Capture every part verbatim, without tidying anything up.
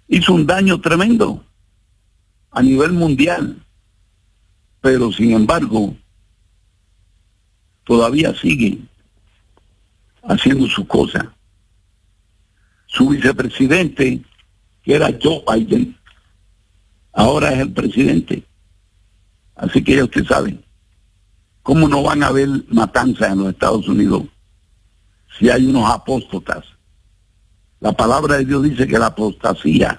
hizo un daño tremendo a nivel mundial, pero sin embargo todavía sigue haciendo su cosa. Su vicepresidente, que era Joe Biden, ahora es el presidente. Así que ya usted sabe, ¿cómo no van a haber matanzas en los Estados Unidos si hay unos apóstatas? La palabra de Dios dice que la apostasía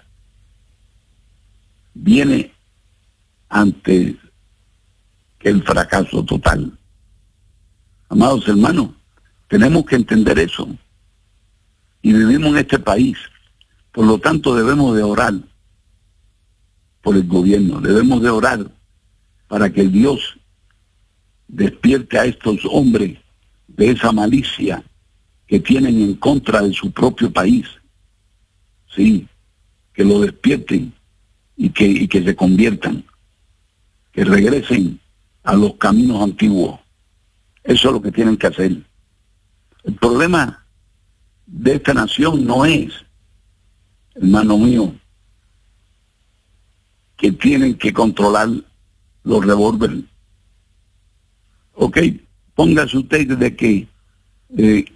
viene antes que el fracaso total. Amados hermanos, tenemos que entender eso. Y vivimos en este país. Por lo tanto, debemos de orar por el gobierno. Debemos de orar para que Dios despierte a estos hombres de esa malicia que tienen en contra de su propio país. Sí, que lo despierten y que, y que se conviertan, que regresen a los caminos antiguos. Eso es lo que tienen que hacer. El problema de esta nación no es, hermano mío, que tienen que controlar los revólveres. Ok, póngase usted de que eh,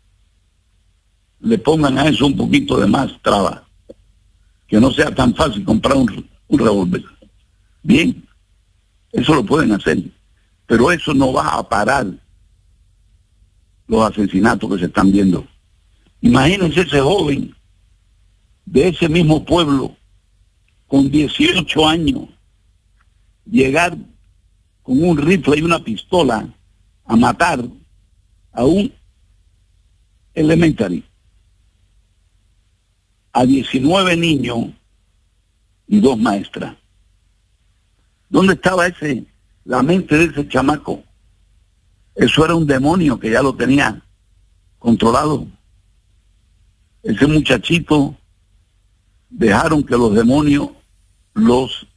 le pongan a eso un poquito de más traba, que no sea tan fácil comprar un, un revólver. Bien, eso lo pueden hacer, pero eso no va a parar los asesinatos que se están viendo. Imagínense ese joven de ese mismo pueblo con dieciocho años llegar con un rifle y una pistola a matar a un elementary, a diecinueve niños y dos maestras. ¿Dónde estaba ese, la mente de ese chamaco? Eso era un demonio que ya lo tenía controlado. Ese muchachito dejaron que los demonios los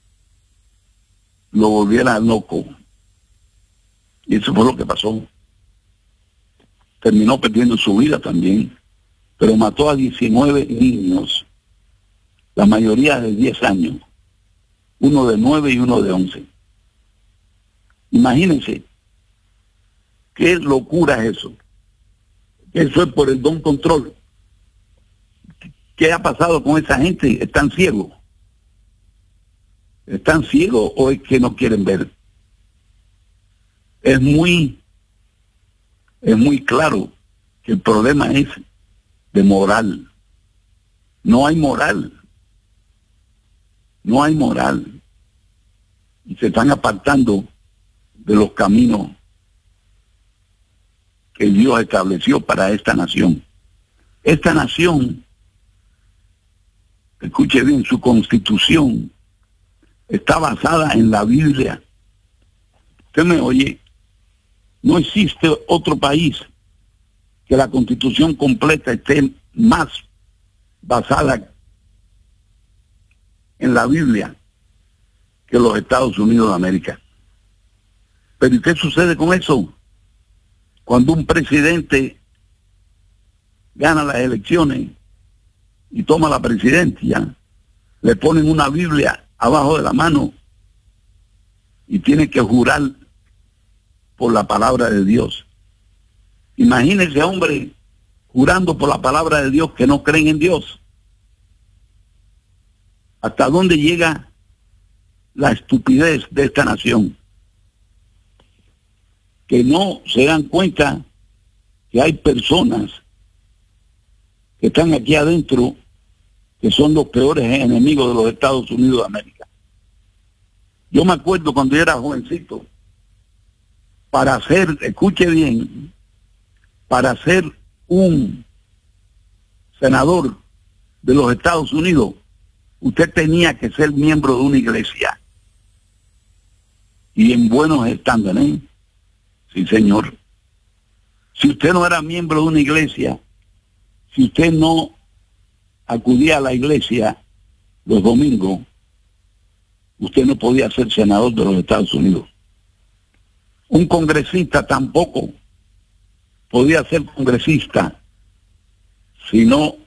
lo volvieran loco. Y eso fue lo que pasó. Terminó perdiendo su vida también, pero mató a diecinueve niños, la mayoría de diez años, uno de nueve y uno de once. Imagínense, qué locura es eso. Eso es por el don control. ¿Qué ha pasado con esa gente? ¿Están ciegos? ¿Están ciegos o es que no quieren ver? Es muy, es muy claro que el problema es de moral. No hay moral. No hay moral. Y se están apartando de los caminos que Dios estableció para esta nación. Esta nación, escuche bien, su constitución está basada en la Biblia. Usted me oye, no existe otro país que la constitución completa esté más basada en la Biblia que los Estados Unidos de América. Pero ¿y qué sucede con eso? Cuando un presidente gana las elecciones y toma la presidencia, le ponen una Biblia abajo de la mano y tiene que jurar por la palabra de Dios. Imagínese, hombre, jurando por la palabra de Dios que no creen en Dios. ¿Hasta dónde llega la estupidez de esta nación? Que no se dan cuenta que hay personas que están aquí adentro que son los peores enemigos de los Estados Unidos de América. Yo me acuerdo cuando yo era jovencito, para ser, escuche bien, para ser un senador de los Estados Unidos, usted tenía que ser miembro de una iglesia. Y en buenos estándares, ¿eh? Sí, señor. Si usted no era miembro de una iglesia, si usted no acudía a la iglesia los domingos, usted no podía ser senador de los Estados Unidos. Un congresista tampoco podía ser congresista si no